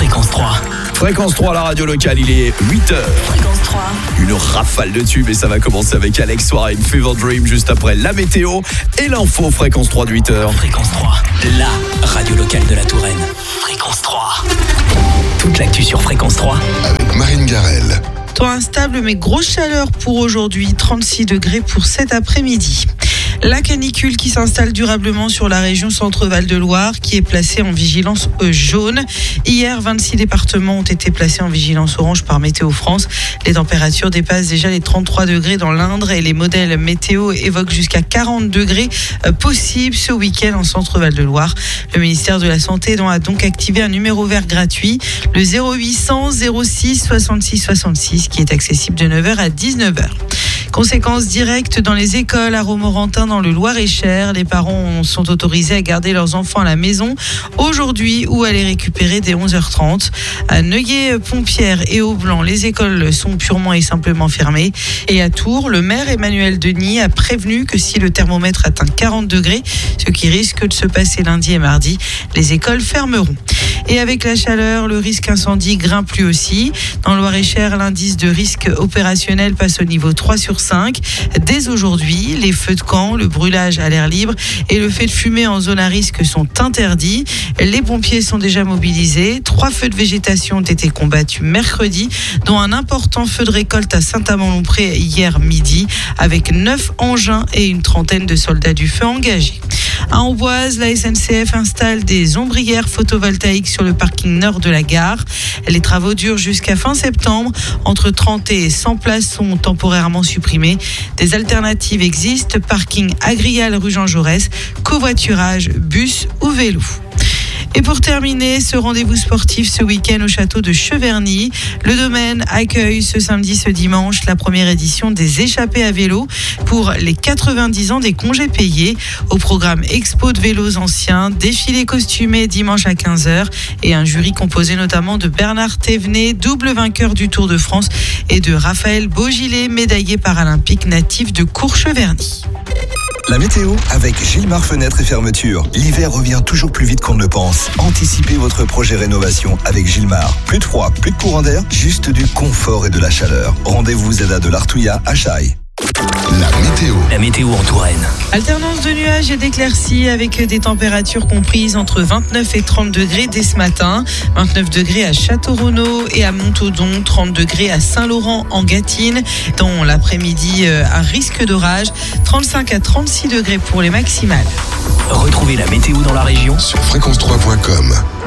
Fréquence 3. Fréquence 3, la radio locale, il est 8h. Fréquence 3. Une rafale de tubes et ça va commencer avec Alex Soirée, une Fever Dream juste après la météo et l'info. Fréquence 3 de 8h. Fréquence 3, la radio locale de la Touraine. Fréquence 3. Toute l'actu sur Fréquence 3. Avec Marine Garel. Temps instable mais grosse chaleur pour aujourd'hui, 36 degrés pour cet après-midi. La canicule qui s'installe durablement sur la région Centre-Val de Loire qui est placée en vigilance jaune. Hier, 26 départements ont été placés en vigilance orange par Météo France. Les températures dépassent déjà les 33 degrés dans l'Indre et les modèles météo évoquent jusqu'à 40 degrés possibles ce week-end en Centre-Val de Loire. Le ministère de la Santé a donc activé un numéro vert gratuit, le 0800 06 66 66 qui est accessible de 9h à 19h. Conséquences directes dans les écoles à Romorantin dans le Loir-et-Cher. Les parents sont autorisés à garder leurs enfants à la maison aujourd'hui ou à les récupérer dès 11h30. À Neuilly-Pompierre et Aublanc, les écoles sont purement et simplement fermées. Et à Tours, le maire Emmanuel Denis a prévenu que si le thermomètre atteint 40 degrés, ce qui risque de se passer lundi et mardi, les écoles fermeront. Et avec la chaleur, le risque incendie grimpe lui aussi. Dans le Loir-et-Cher, l'indice de risque opérationnel passe au niveau 3 sur 5. Dès aujourd'hui, les feux de camp, le brûlage à l'air libre et le fait de fumer en zone à risque sont interdits. Les pompiers sont déjà mobilisés. 3 feux de végétation ont été combattus mercredi, dont un important feu de récolte à Saint-Amand-Lompré hier midi, avec 9 engins et une trentaine de soldats du feu engagés. À Amboise, la SNCF installe des ombrières photovoltaïques sur le parking nord de la gare. Les travaux durent jusqu'à fin septembre. Entre 30 et 100 places sont temporairement supprimées. Des alternatives existent, parking Agrial rue Jean Jaurès, covoiturage, bus ou vélo. Et pour terminer, ce rendez-vous sportif ce week-end au château de Cheverny. Le domaine accueille ce samedi, ce dimanche, la première édition des échappées à vélo pour les 90 ans des congés payés. Au programme expo de vélos anciens, défilé costumé dimanche à 15h et un jury composé notamment de Bernard Thévenet, double vainqueur du Tour de France, et de Raphaël Beaugilet, médaillé paralympique natif de Courcheverny. La météo avec Gilmar Fenêtres et Fermetures. L'hiver revient toujours plus vite qu'on ne le pense. Anticipez votre projet rénovation avec Gilmar. Plus de froid, plus de courant d'air, juste du confort et de la chaleur. Rendez-vous ZADA de l'Artouillat à Chaille. La météo en Touraine. Alternance de nuages et d'éclaircies avec des températures comprises entre 29 et 30 degrés dès ce matin. 29 degrés à Château-Renaud et à Montaudon, 30 degrés à Saint-Laurent en Gâtine. Dans l'après-midi, un risque d'orage, 35 à 36 degrés pour les maximales. Retrouvez la météo dans la région Sur fréquence3.com.